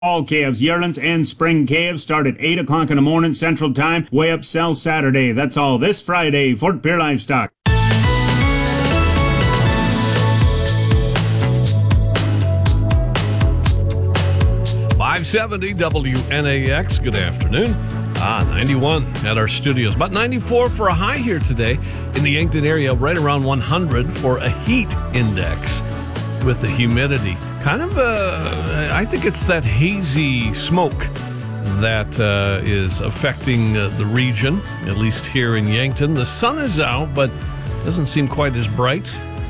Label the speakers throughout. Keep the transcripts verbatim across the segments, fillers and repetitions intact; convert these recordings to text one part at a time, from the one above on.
Speaker 1: All calves, yearlings, and spring calves start at eight o'clock in the morning Central Time. Weigh up, sell Saturday. That's all this Friday. Fort Pierre Livestock.
Speaker 2: five seventy W N A X. Good afternoon. Ah, ninety-one at our studios. About ninety-four for a high here today in the Yankton area. Right around one hundred for a heat index with the humidity. Kind of, uh, I think it's that hazy smoke that uh, is affecting uh, the region, at least here in Yankton. The sun is out, but doesn't seem quite as bright.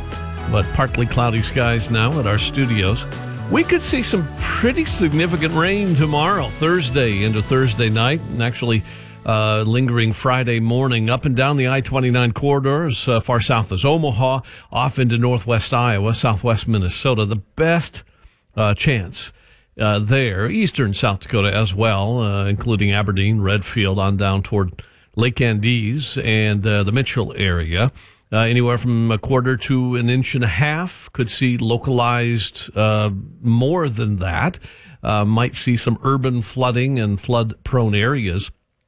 Speaker 2: But partly cloudy skies now at our studios. We could see some pretty significant rain tomorrow, Thursday into Thursday night, and actually uh, lingering Friday morning up and down the I twenty-nine corridor as uh, far south as Omaha, off into northwest Iowa, southwest Minnesota. The best uh, chance uh, there, eastern South Dakota as well, uh, including Aberdeen, Redfield, on down toward Lake Andes and uh, the Mitchell area. Uh, anywhere from a quarter to an inch and a half. Could see localized uh, more than that. Uh, might see some urban flooding and flood-prone areas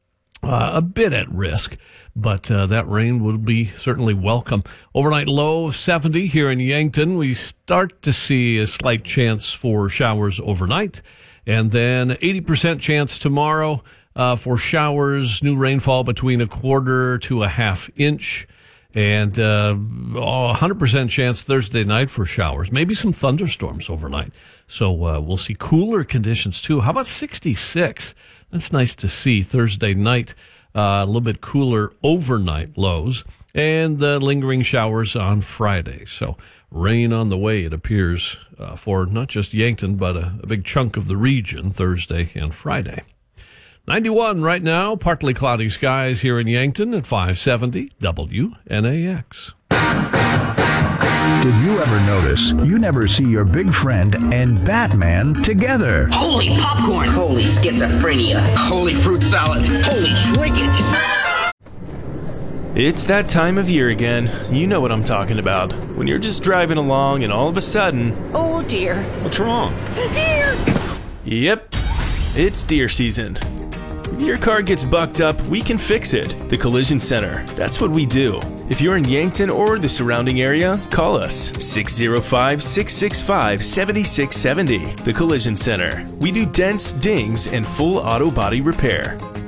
Speaker 2: uh, a bit at risk, but uh, that rain would be certainly welcome. Overnight low of seventy here in Yankton. We start to see a slight chance for showers overnight, and then eighty percent chance tomorrow uh, for showers. New rainfall between a quarter to a half inch. And uh, oh, one hundred percent chance Thursday night for showers. Maybe some thunderstorms overnight. So uh, we'll see cooler conditions, too. How about sixty-six? That's nice to see Thursday night. Uh, a little bit cooler overnight lows. And uh, lingering showers on Friday. So rain on the way, it appears, uh, for not just Yankton, but a, a big chunk of the region Thursday and Friday. ninety-one right now, partly cloudy skies here in Yankton at five seventy W N A X.
Speaker 3: Did you ever notice you never see your big friend and Batman together?
Speaker 4: Holy popcorn! Holy schizophrenia! Holy fruit salad! Holy shrinkage!
Speaker 5: It's that time of year again. You know what I'm talking about. When you're just driving along and all of a sudden...
Speaker 6: Oh dear.
Speaker 5: What's wrong?
Speaker 6: Deer!
Speaker 5: Yep, it's deer season. If your car gets bucked up, we can fix it. The Collision Center. That's what we do. If you're in Yankton or the surrounding area, call us six oh five, six six five, seven six seven oh. The Collision Center. We do dents, dings, and full auto body repair.